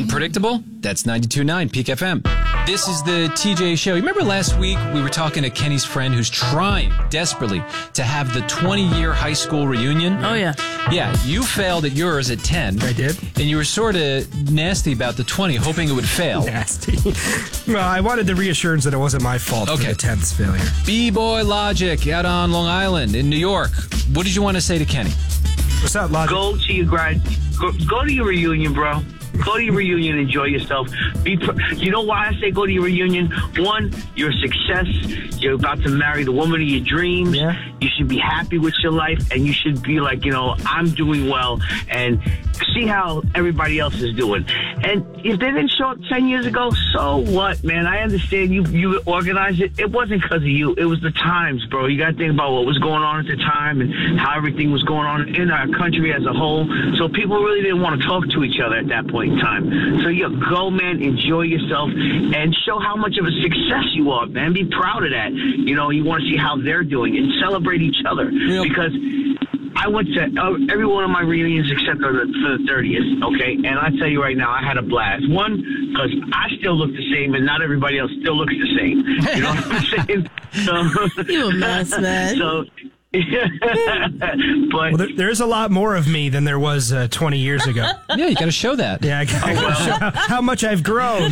Unpredictable? That's 92.9 Peak FM. This is the TJ Show. You remember last week we were talking to Kenny's friend who's trying desperately to have the 20-year high school reunion? Oh, yeah. Yeah, you failed at yours at 10. I did. And you were sort of nasty about the 20, hoping it would fail. Nasty. Well, I wanted the reassurance that it wasn't my fault for the 10th failure. B-Boy Logic out on Long Island in New York. What did you want to say to Kenny? What's up, Logic? Go to your go to your reunion, bro. Go to your reunion, enjoy yourself. You know why I say go to your reunion? One, you're a success. You're about to marry the woman of your dreams. Yeah. You should be happy with your life, and you should be like, I'm doing well, and see how everybody else is doing. And if they didn't show up 10 years ago, so what, man? I understand you organized it. It wasn't because of you. It was the times, bro. You got to think about what was going on at the time and how everything was going on in our country as a whole. So people really didn't want to talk to each other at that point in time. So go, man, enjoy yourself and show how much of a success you are, man. Be proud of that. You want to see how they're doing and celebrate each other. Yep. Because I went to every one of my reunions except for the 30th, okay? And I tell you right now, I had a blast. One, because I still look the same, and not everybody else still looks the same. You know what I'm saying? So, you a mess, man. So, but there's a lot more of me than there was 20 years ago. Yeah, you got to show that. Yeah, I got to show how much I've grown.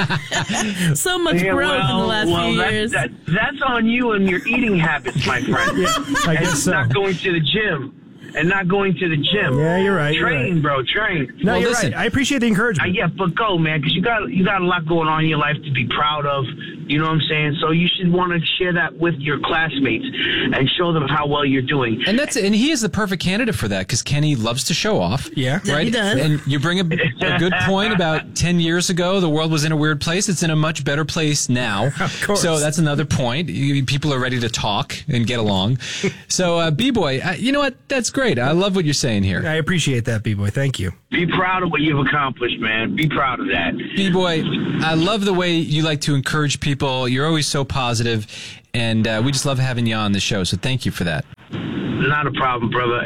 So much growth in the last few years. That's on you and your eating habits, my friend. Yeah, I guess so. Not going to the gym. And not going to the gym. Yeah, you're right. Train, bro. Train. No, you're right. I appreciate the encouragement. Yeah, but go, man, because you got a lot going on in your life to be proud of. You know what I'm saying? So you should want to share that with your classmates and show them how well you're doing. And he is the perfect candidate for that because Kenny loves to show off. Yeah, right. He does. And you bring a good point about 10 years ago. The world was in a weird place. It's in a much better place now. Of course. So that's another point. People are ready to talk and get along. So B-Boy, you know what? That's great. I love what you're saying here. I appreciate that, B-Boy. Thank you. Be proud of what you've accomplished, man. Be proud of that. B-Boy, I love the way you like to encourage people. You're always so positive, and we just love having you on the show, so thank you for that. Not a problem, brother.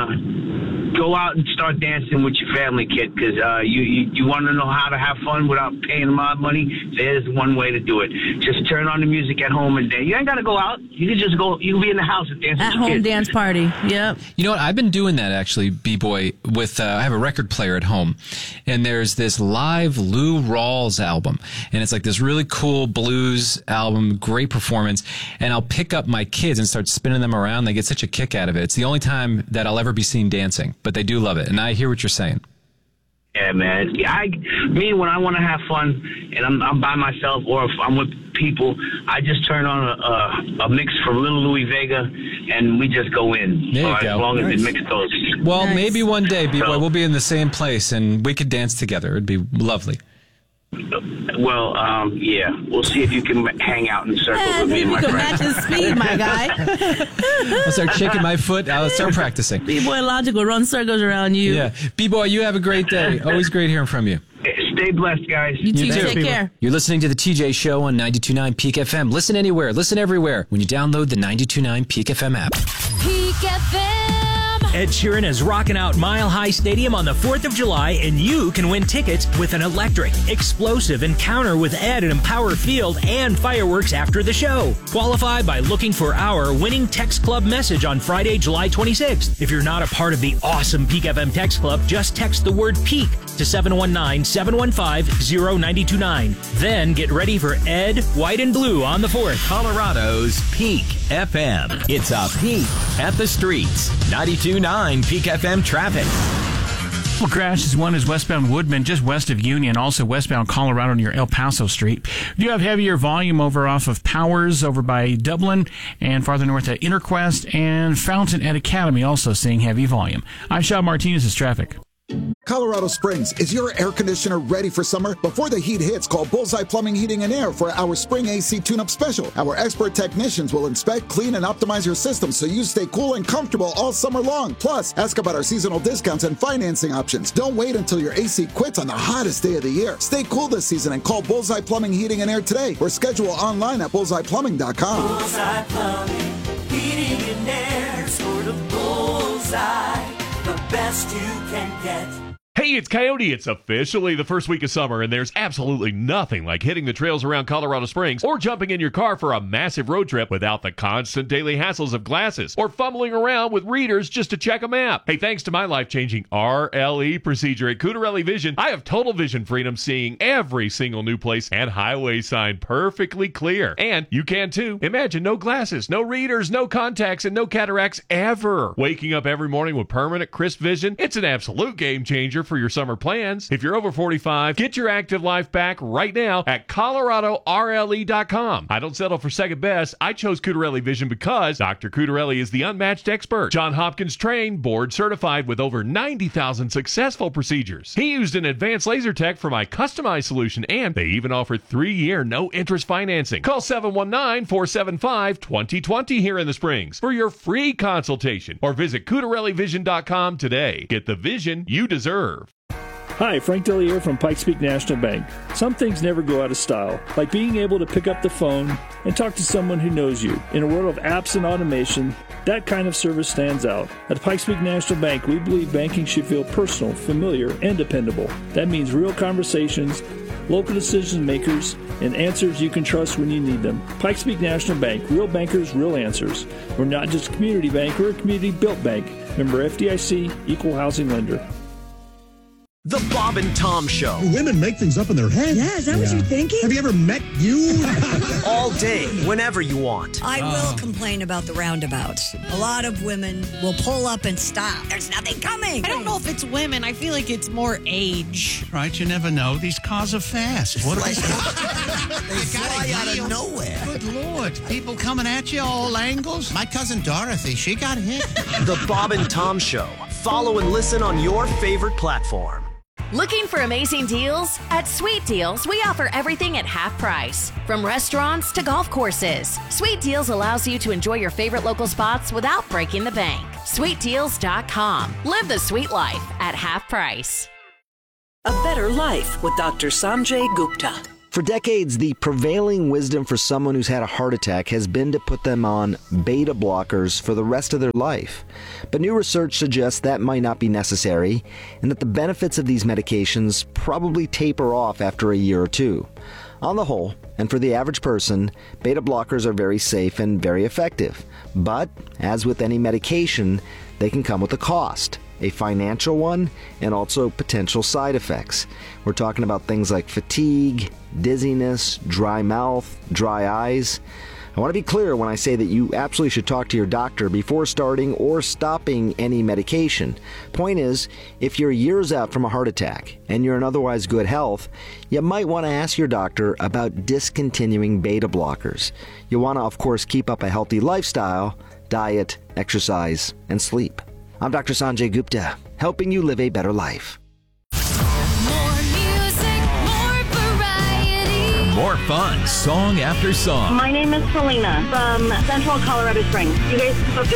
And go out and start dancing with your family, kid, because you want to know how to have fun without paying them a lot of money. There's one way to do it. Just turn on the music at home and dance. You ain't got to go out. You can just go. You can be in the house and dance with your At-home kids. dance party. Yep. You know what? I've been doing that, actually, B-Boy, with I have a record player at home, and there's this live Lou Rawls album, and it's like this really cool blues album, great performance, and I'll pick up my kids and start spinning them around. They get such a kick out of it. It's the only time that I'll ever be seen dancing, but they do love it, and I hear what you're saying. Yeah, man. When I want to have fun and I'm by myself or if I'm with people, I just turn on a mix from Little Louis Vega and we just go in. There you as go. long as Nice. it mix those. Well, Nice. maybe one day, B-Boy, So- we'll be in the same place, and we could dance together. It'd be lovely. Well, yeah. We'll see if you can hang out in circles with me You and my can friends. match his speed, my guy. I'll start shaking my foot. I'll start practicing. B-Boy Logic will run circles around you. Yeah. B-Boy, you have a great day. Always great hearing from you. Stay blessed, guys. You too. too. Take care. You're listening to the TJ Show on 92.9 Peak FM. Listen anywhere, listen everywhere when you download the 92.9 Peak FM app. Peak FM. Ed Sheeran is rocking out Mile High Stadium on the 4th of July, and you can win tickets with an electric, explosive encounter with Ed at Empower Field and fireworks after the show. Qualify by looking for our winning text club message on Friday, July 26th. If you're not a part of the awesome Peak FM text club, just text the word PEAK to 719-715-0929. Then get ready for Ed, White and Blue on the 4th. Colorado's Peak FM. It's a peek at the streets. 92.9 Peak FM traffic. Well, crash is one is westbound Woodman, just west of Union, also westbound Colorado near El Paso Street. You have heavier volume over off of Powers over by Dublin and farther north at Interquest and Fountain at Academy, also seeing heavy volume. I'm Sean Martinez's traffic. Colorado Springs, is your air conditioner ready for summer? Before the heat hits, call Bullseye Plumbing, Heating, and Air for our spring AC tune-up special. Our expert technicians will inspect, clean, and optimize your system so you stay cool and comfortable all summer long. Plus, ask about our seasonal discounts and financing options. Don't wait until your AC quits on the hottest day of the year. Stay cool this season and call Bullseye Plumbing, Heating, and Air today or schedule online at bullseyeplumbing.com. Bullseye Plumbing, Heating, and Air, sort of bullseye, the best you can get. Hey, Hey, it's Coyote. It's officially the first week of summer, and there's absolutely nothing like hitting the trails around Colorado Springs or jumping in your car for a massive road trip without the constant daily hassles of glasses or fumbling around with readers just to check a map. Hey, thanks to my life-changing RLE procedure at Cutarelli Vision, I have total vision freedom, seeing every single new place and highway sign perfectly clear. And you can too. Imagine no glasses, no readers, no contacts, and no cataracts ever. Waking up every morning with permanent crisp vision, it's an absolute game changer for your summer plans. If you're over 45, get your active life back right now at ColoradoRLE.com. I don't settle for second best. I chose Cutarelli Vision because Dr. Cutarelli is the unmatched expert. John Hopkins trained, board certified with over 90,000 successful procedures. He used an advanced laser tech for my customized solution, and they even offer 3-year no-interest financing. Call 719-475-2020 here in the Springs for your free consultation, or visit CutarelliVision.com today. Get the vision you deserve. Hi, Frank Dellier from Pikes Peak National Bank. Some things never go out of style, like being able to pick up the phone and talk to someone who knows you. In a world of apps and automation, that kind of service stands out. At Pikes Peak National Bank, we believe banking should feel personal, familiar, and dependable. That means real conversations, local decision makers, and answers you can trust when you need them. Pikes Peak National Bank, real bankers, real answers. We're not just a community bank, we're a community-built bank. Member FDIC, equal housing lender. The Bob and Tom Show. Do women make things up in their head? Yeah, is that what you're thinking? Have you ever met you? All day, whenever you want. I will complain about the roundabouts. A lot of women will pull up and stop. There's nothing coming. I don't know if it's women. I feel like it's more age. Right, you never know. These cars are fast. What are They fly out of nowhere. Good Lord. People coming at you all angles. My cousin Dorothy, she got hit. The Bob and Tom Show. Follow and listen on your favorite platform. Looking for amazing deals? At Sweet Deals, we offer everything at half price. From restaurants to golf courses, Sweet Deals allows you to enjoy your favorite local spots without breaking the bank. SweetDeals.com. Live the sweet life at half price. A better life with Dr. Sanjay Gupta. For decades, the prevailing wisdom for someone who's had a heart attack has been to put them on beta blockers for the rest of their life. But new research suggests that might not be necessary, and that the benefits of these medications probably taper off after a year or two. On the whole, and for the average person, beta blockers are very safe and very effective. But, as with any medication, they can come with a cost. A financial one, and also potential side effects. We're talking about things like fatigue, dizziness, dry mouth, dry eyes. I want to be clear when I say that you absolutely should talk to your doctor before starting or stopping any medication. Point is, if you're years out from a heart attack and you're in otherwise good health, you might want to ask your doctor about discontinuing beta blockers. You want to, of course, keep up a healthy lifestyle, diet, exercise, and sleep. I'm Dr. Sanjay Gupta, helping you live a better life. More music, more variety. More fun, song after song. My name is Selena from Central Colorado Springs. You guys